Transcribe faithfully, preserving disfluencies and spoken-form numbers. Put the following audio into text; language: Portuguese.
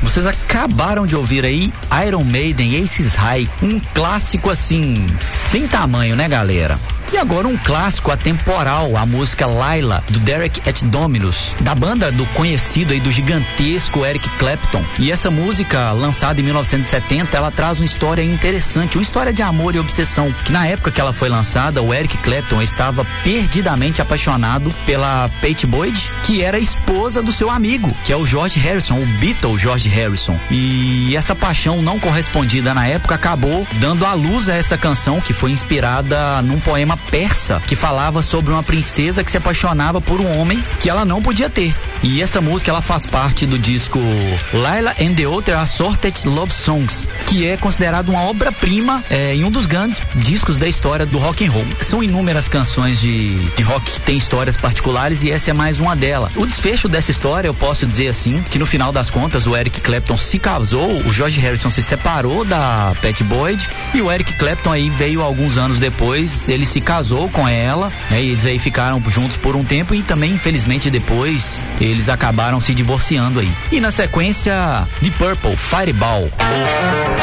Vocês acabaram de ouvir aí Iron Maiden, Aces High, um clássico assim, sem tamanho, né, galera? E agora um clássico atemporal, a música Laila, do Derek et Dominus, da banda do conhecido aí, do gigantesco Eric Clapton. E essa música, lançada em mil novecentos e setenta, ela traz uma história interessante, uma história de amor e obsessão, que na época que ela foi lançada, o Eric Clapton estava perdidamente apaixonado pela Pete Boyd, que era a esposa do seu amigo, que é o George Harrison, o Beatle George Harrison. E essa paixão não correspondida na época acabou dando à luz a essa canção, que foi inspirada num poema persa que falava sobre uma princesa que se apaixonava por um homem que ela não podia ter. E essa música ela faz parte do disco Laila and the Other Assorted Love Songs, que é considerado uma obra-prima é, em um dos grandes discos da história do rock and roll. São inúmeras canções de, de rock que têm histórias particulares e essa é mais uma delas. O desfecho dessa história, eu posso dizer assim, que no final das contas o Eric Clapton se casou, o George Harrison se separou da Pete Boyd e o Eric Clapton aí veio alguns anos depois, ele se casou com ela, né, e eles aí ficaram juntos por um tempo e também, infelizmente, depois eles acabaram se divorciando aí. E na sequência, The Purple, Fireball.